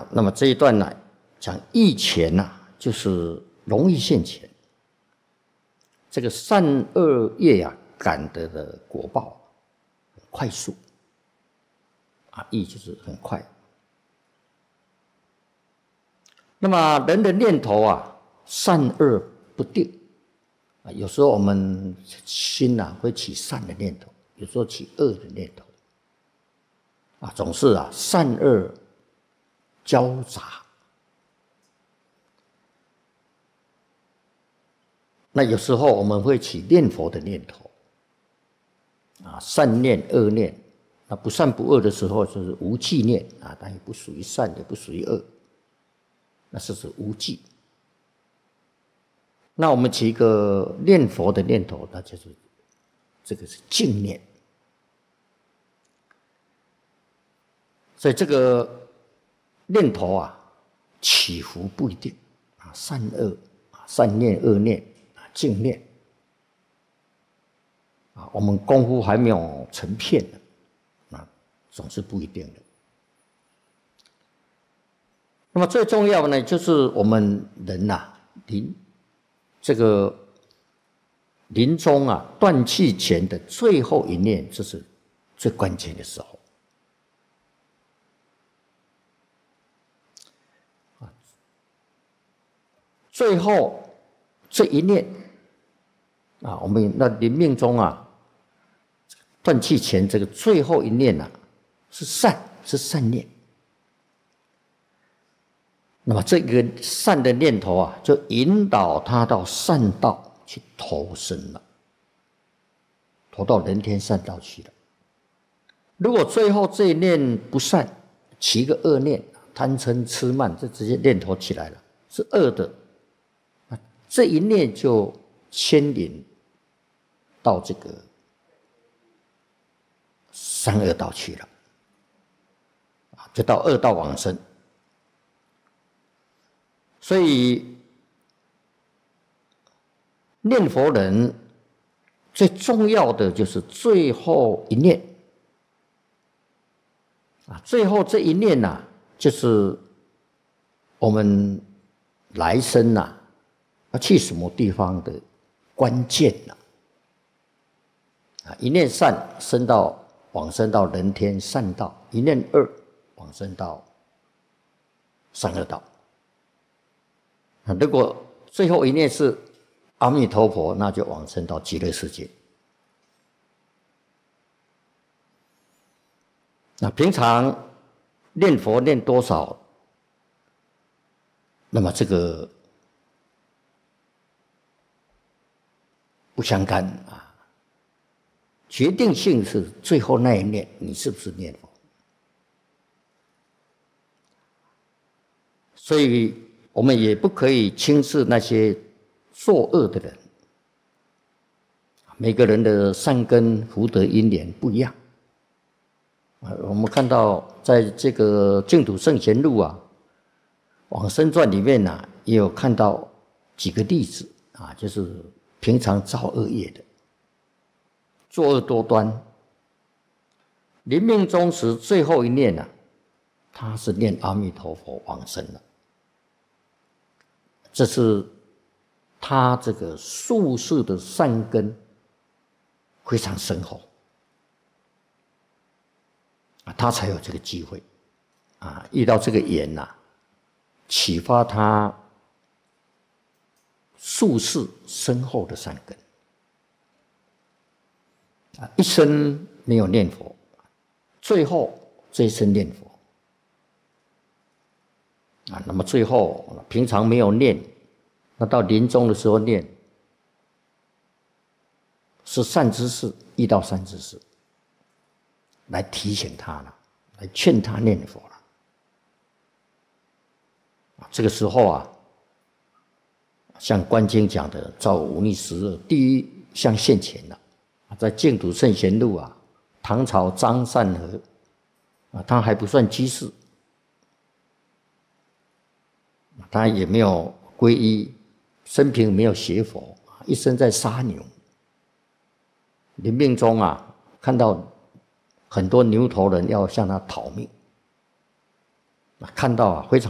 那么这一段呢，讲易钱呐，就是容易现钱。这个善恶业啊，感得的果报很快速啊，易就是很快。那么人的念头啊，善恶不定啊，有时候我们心啊会起善的念头，有时候起恶的念头啊，总是啊善恶交杂。那有时候我们会起念佛的念头啊，善念恶念，那不善不恶的时候就是无记念啊，但也不属于善，也不属于恶，那是指无记。那我们起一个念佛的念头，那就是这个是净念。所以这个念头啊，起伏不一定啊，善恶啊，善念恶念啊，净念啊，我们功夫还没有成片呢，啊，总是不一定的。那么最重要的呢，就是我们人呐，这个临终啊，断气前的最后一念，这是最关键的时候。最后这一念啊，我们那临命中啊，断气前这个最后一念啊，是善念。那么这个善的念头啊，就引导他到善道去投生了，投到人天善道去了。如果最后这一念不善，起一个恶念，贪嗔痴慢，这直接念头起来了，是恶的，这一念就牵引到这个三恶道去了，就到恶道往生。所以念佛人最重要的就是最后一念啊，最后这一念呐，就是我们来生呐，要去什么地方的关键呐。啊，一念善往生到人天善道，一念恶往生到三恶道。如果最后一念是阿弥陀佛，那就往生到极乐世界。那平常念佛念多少，那么这个不相干啊，决定性是最后那一念，你是不是念佛？所以我们也不可以轻视那些作恶的人，每个人的善根福德因缘不一样。我们看到在这个净土圣贤录啊，往生传里面啊，也有看到几个例子啊，就是平常造恶业的，作恶多端，临命终时最后一念啊，他是念阿弥陀佛往生了。这是他这个宿世的善根非常深厚啊，他才有这个机会啊，遇到这个缘呐，启发他宿世深厚的善根啊，一生没有念佛，最后这一生念佛。啊，那么最后平常没有念，那到临终的时候念，是善知识遇到善知识，来提醒他了，来劝他念佛了。这个时候啊，像观经讲的，造五逆十恶，第一项现前了。在净土圣贤录啊，唐朝张善和啊，他还不算居士。他也没有皈依，生平没有学佛，一生在杀牛。临命中啊，看到很多牛头人要向他讨命， 看到啊非常。